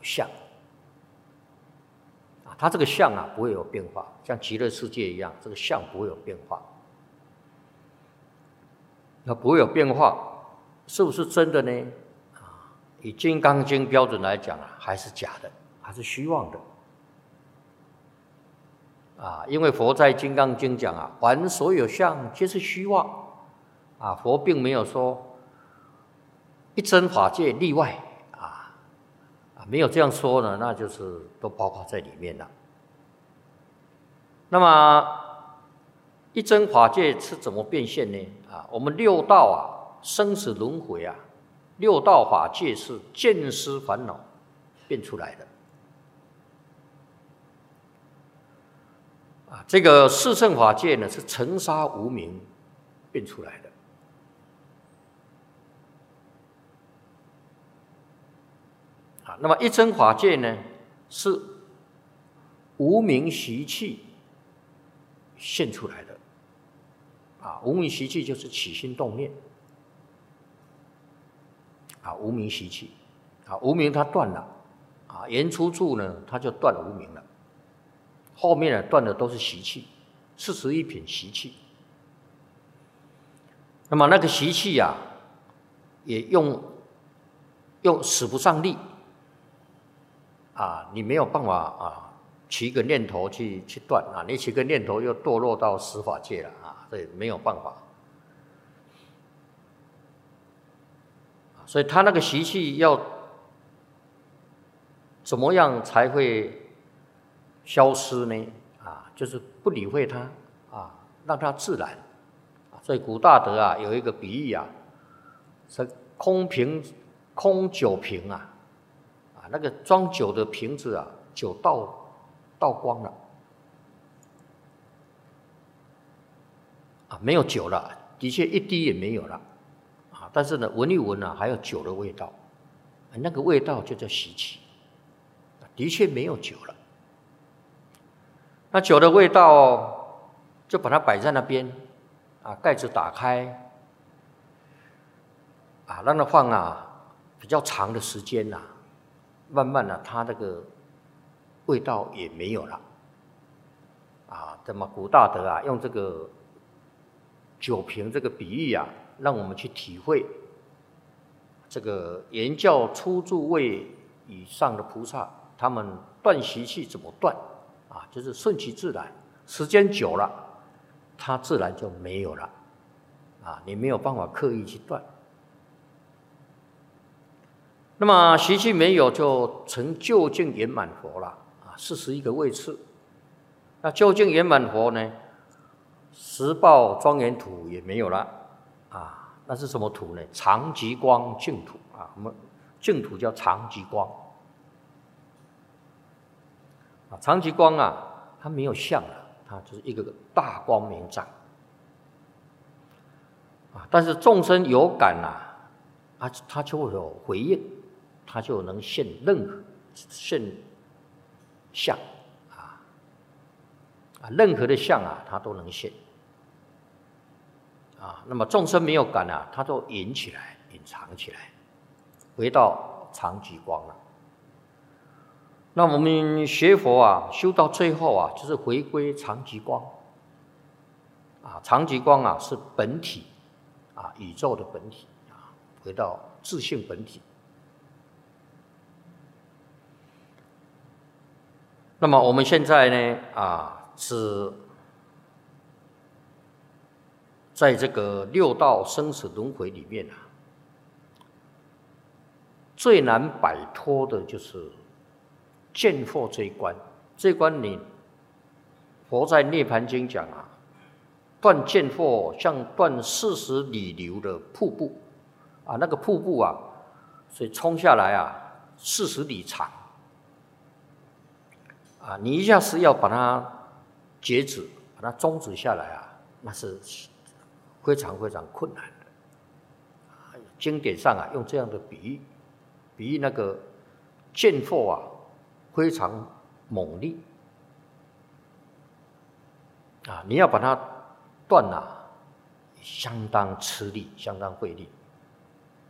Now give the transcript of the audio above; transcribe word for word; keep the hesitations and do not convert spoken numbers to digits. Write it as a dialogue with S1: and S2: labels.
S1: 相啊，它这个相啊不会有变化，像极乐世界一样，这个相不会有变化，它不会有变化，是不是真的呢？啊，以《金刚经》标准来讲啊，还是假的，还是虚妄的。啊，因为佛在《金刚经》讲啊，凡所有相皆是虚妄啊，佛并没有说一真法界例外啊，啊，没有这样说呢，那就是都包括在里面了。那么一真法界是怎么变现呢？啊，我们六道啊，生死轮回啊，六道法界是见思烦恼变出来的。啊，这个四圣法界呢，是尘沙无明变出来的。啊，那么一真法界呢，是无明习气现出来的。啊，无明习气就是起心动念。啊，无明习气，啊，无明它断了，啊，言出处呢，它就断无明了。后面呢断的都是习气，四十一品习气。那么那个习气呀、啊，也用用使不上力啊，你没有办法啊，起一个念头去去断啊，你起个念头又堕落到十法界了啊，这没有办法。所以他那个习气要怎么样才会消失呢？啊，就是不理会它啊，让它自然。所以古大德啊有一个比喻啊，是空瓶空酒瓶啊，啊那个装酒的瓶子啊，酒倒倒光了，啊没有酒了，的确一滴也没有了，啊但是呢闻一闻啊还有酒的味道，那个味道就叫习气，的确没有酒了。那酒的味道就把它摆在那边，啊，盖子打开，啊，让它放啊比较长的时间呐、啊，慢慢的、啊、它那个味道也没有了，啊，那么古大德啊用这个酒瓶这个比喻啊，让我们去体会这个言教初住位以上的菩萨，他们断习气怎么断？啊，就是顺其自然，时间久了，它自然就没有了，啊，你没有办法刻意去断。那么习气没有，就成究竟圆满佛了，啊，四十一个位次。那究竟圆满佛呢？十报庄严土也没有了，啊，那是什么土呢？常寂光净土啊，我们净土叫常寂光。啊，常寂光啊，它没有相了，它就是一个大光明障。啊，但是众生有感啊，啊，它就会有回应，它就能现任何现相啊，啊，任何的相啊，它都能现。啊，那么众生没有感啊，它都隐起来，隐藏起来，回到常寂光了。那我们学佛啊，修到最后啊，就是回归常寂光。啊，常寂光啊是本体，啊，宇宙的本体啊，回到自性本体。那么我们现在呢，啊，是在这个六道生死轮回里面啊，最难摆脱的就是见惑这一关。这一关你佛在《涅盘经》讲啊，断见惑像断四十里流的瀑布啊，那个瀑布啊，水冲下来啊，四十里长啊，你一下是要把它截止，把它终止下来啊，那是非常非常困难的。经典上啊，用这样的比喻，比喻那个见惑啊，非常猛烈啊，你要把它断啊，相当吃力，相当费力。